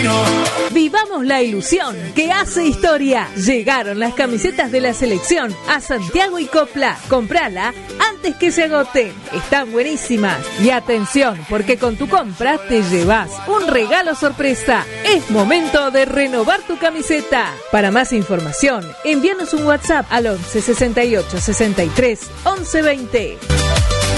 Vivamos la ilusión que hace historia. Llegaron las camisetas de la selección a Santiago y Copla. Comprala antes que se agoten. Están buenísimas. Y atención, porque con tu compra te llevas un regalo sorpresa. Es momento de renovar tu camiseta. Para más información, envíanos un WhatsApp al 11 68 63 11 20.